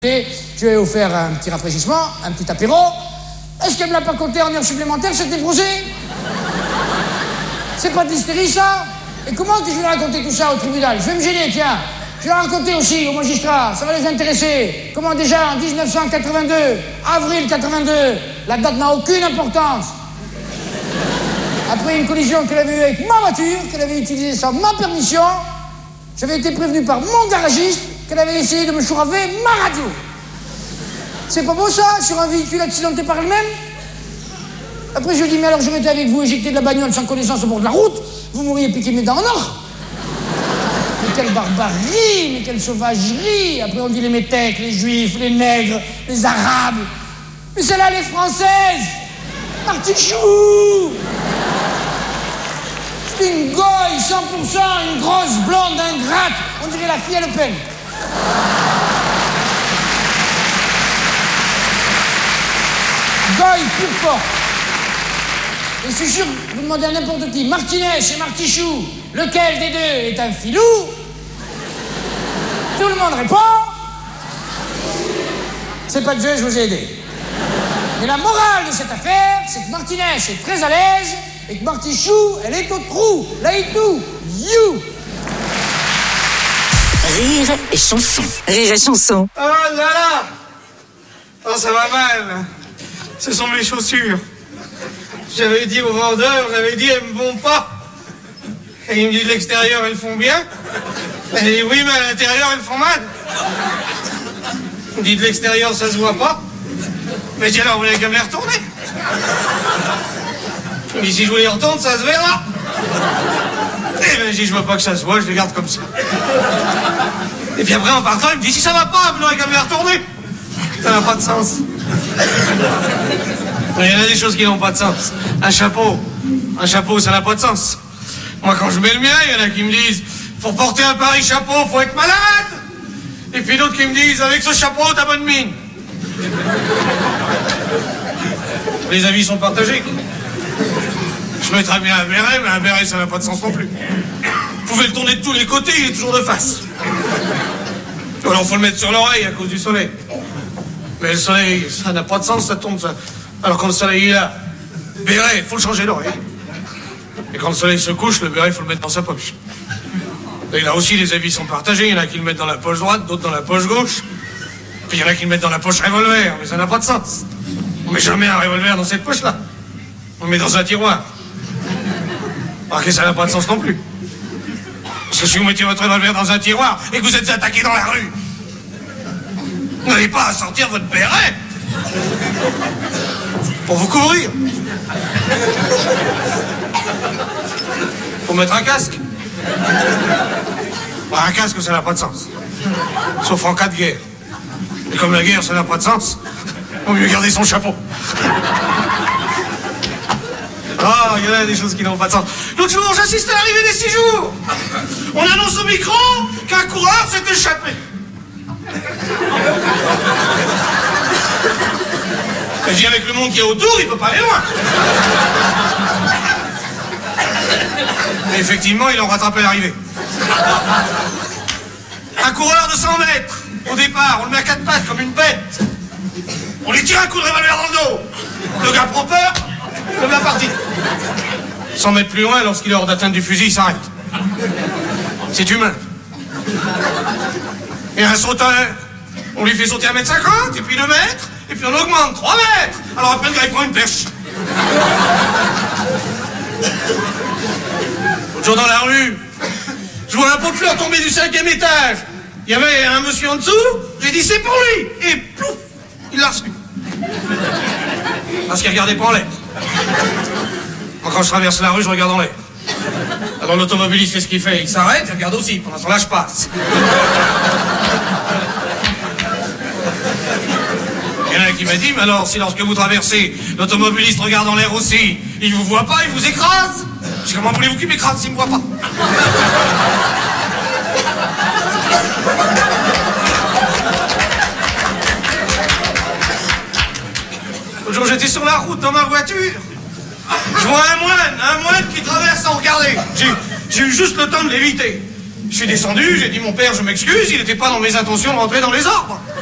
Et je lui ai offert un petit rafraîchissement, un petit apéro. Est-ce qu'elle me l'a pas compté en heure supplémentaire, cette névrosée? C'est pas de l'hystérie, ça? Et comment que je vais raconter tout ça au tribunal? Je vais me gêner, tiens. Je vais raconter aussi au magistrat, ça va les intéresser. Comment déjà, en 1982, avril 82, la date n'a aucune importance. Après une collision qu'elle avait eue avec ma voiture, qu'elle avait utilisée sans ma permission, j'avais été prévenu par mon garagiste qu'elle avait essayé de me chouraver ma radio. C'est pas beau ça, sur un véhicule accidenté par elle-même? Après je lui ai dit, mais alors j'aurais été avec vous éjecté de la bagnole sans connaissance au bord de la route, vous m'auriez piqué mes dents en or. Mais quelle barbarie, mais quelle sauvagerie. Après on dit les métèques, les juifs, les nègres, les arabes. Mais celle-là, les françaises. Martichou. C'est une goye, 100%, une grosse blonde ingrate. On dirait la fille à Le Pen. Goye pur fort. Et je suis sûr que vous demandez à n'importe qui, Martinez et Martichou, lequel des deux est un filou? Tout le monde répond. C'est pas de jeu, je vous ai aidé. Mais la morale de cette affaire, c'est que Martinez est très à l'aise et que Martichou, elle est au trou. Là et tout. You. Rire et chanson. Rire et chanson. Oh là là! Oh, ça va mal. Ce sont mes chaussures. J'avais dit au vendeur, elles me vont pas. Et il me dit de l'extérieur, elles font bien. Elle dit oui, mais à l'intérieur, elles font mal. Il me dit de l'extérieur, ça se voit pas. Mais je dis alors, vous voulez qu'à me les retourner? Il me dit si je vous les retourne, ça se verra. Et ben, je dis je veux pas que ça se voit, je les garde comme ça. Et puis après, en partant, il me dit si ça va pas, vous n'aurez qu'à me les retourner. Ça n'a pas de sens. Il y en a des choses qui n'ont pas de sens. Un chapeau, ça n'a pas de sens. Moi, quand je mets le mien, il y en a qui me disent faut porter un pareil chapeau, faut être malade. Et puis d'autres qui me disent avec ce chapeau, t'as bonne mine. Les avis sont partagés. Je mettrais bien un béret, mais un béret, ça n'a pas de sens non plus. Vous pouvez le tourner de tous les côtés, il est toujours de face. Ou alors, faut le mettre sur l'oreille à cause du soleil. Mais le soleil, ça n'a pas de sens, ça tombe, ça. Alors quand le soleil est là, béret, il faut le changer d'oreille. Et quand le soleil se couche, le béret, il faut le mettre dans sa poche. Et là aussi, les avis sont partagés. Il y en a qui le mettent dans la poche droite, d'autres dans la poche gauche. Puis il y en a qui le mettent dans la poche revolver, mais ça n'a pas de sens. On met jamais un revolver dans cette poche-là. On le met dans un tiroir. Alors que ça n'a pas de sens non plus. Parce que si vous mettez votre revolver dans un tiroir et que vous êtes attaqué dans la rue, vous n'allez pas à sortir votre béret pour vous couvrir. Faut mettre un casque. Un casque, ça n'a pas de sens. Sauf en cas de guerre. Et comme la guerre, ça n'a pas de sens, vaut mieux garder son chapeau. Oh, il y en a des choses qui n'ont pas de sens. L'autre jour, j'assiste à l'arrivée des 6 jours. On annonce au micro qu'un coureur s'est échappé. Et j'ai avec le monde qui est autour, il peut pas aller loin. Mais effectivement, ils l'ont rattrapé à l'arrivée. Un coureur de 100 mètres. Au départ, on le met à 4 pattes comme une bête. On lui tire un coup de revolver dans le dos. Le gars prend peur, comme la partie. 100 mètres plus loin, lorsqu'il est hors d'atteinte du fusil, il s'arrête. C'est humain. Et un sauteur, on lui fait sauter 1m50, et puis 2 mètres, et puis on augmente 3 mètres. Alors après, le gars, il prend une perche. L'autre jour dans la rue, je vois un pot de fleurs tomber du 5e étage. Il y avait un monsieur en dessous, j'ai dit c'est pour lui. Et plouf, il l'a reçu. Parce qu'il regardait pas en l'air. Moi, quand je traverse la rue, je regarde en l'air. Alors l'automobiliste fait ce qu'il fait, il s'arrête, il regarde aussi. Pendant ce temps-là, je passe. Il y en a un qui m'a dit, mais alors, si lorsque vous traversez, l'automobiliste regarde en l'air aussi, il vous voit pas, il vous écrase. Je dis, comment voulez-vous qu'il m'écrase s'il me voit pas? L'autre jour, j'étais sur la route dans ma voiture. Je vois un moine qui traverse sans regarder. J'ai eu juste le temps de l'éviter. Je suis descendu, j'ai dit mon père, je m'excuse, il n'était pas dans mes intentions de rentrer dans les arbres.